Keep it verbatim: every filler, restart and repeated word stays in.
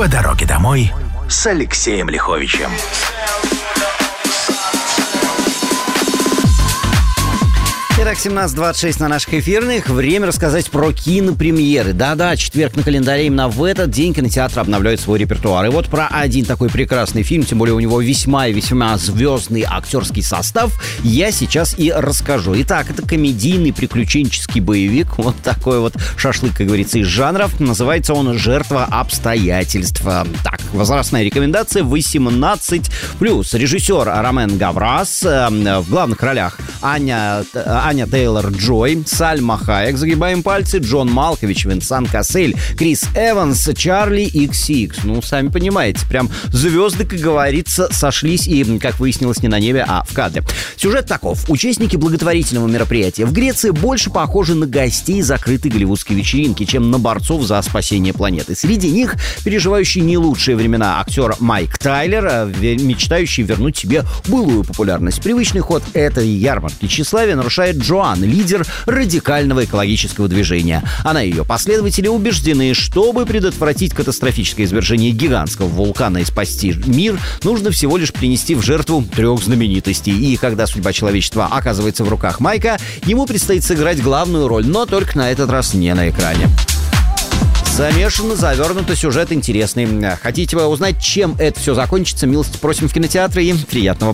по дороге домой с Алексеем Лиховичем. Итак, семнадцать двадцать шесть на наших эфирных. Время рассказать про кинопремьеры. Да-да, четверг на календаре. Именно в этот день кинотеатр обновляет свой репертуар. И вот про один такой прекрасный фильм, тем более у него весьма и весьма звездный актерский состав, я сейчас и расскажу. Итак, это комедийный приключенческий боевик. Вот такой вот шашлык, как говорится, из жанров. Называется он «Жертва обстоятельств». Так, возрастная рекомендация восемнадцать плюс. Режиссер Ромен Гаврас. В главных ролях Аня... Аня Тейлор-Джой, Сальма Хайек, загибаем пальцы, Джон Малкович, Винсан Кассель, Крис Эванс, Чарли икс икс. Ну, сами понимаете, прям звезды, как говорится, сошлись и, как выяснилось, не на небе, а в кадре. Сюжет таков. Участники благотворительного мероприятия в Греции больше похожи на гостей закрытой голливудской вечеринки, чем на борцов за спасение планеты. Среди них переживающий не лучшие времена актер Майк Тайлер, мечтающий вернуть себе былую популярность. Привычный ход этой ярмарки тщеславия нарушает Джоан, лидер радикального экологического движения. Она и ее последователи убеждены, чтобы предотвратить катастрофическое извержение гигантского вулкана и спасти мир, нужно всего лишь принести в жертву трех знаменитостей. И когда судьба человечества оказывается в руках Майка, ему предстоит сыграть главную роль, но только на этот раз не на экране. Замешан, завернутый сюжет интересный. Хотите вы узнать, чем это все закончится? Милости просим в кинотеатры и приятного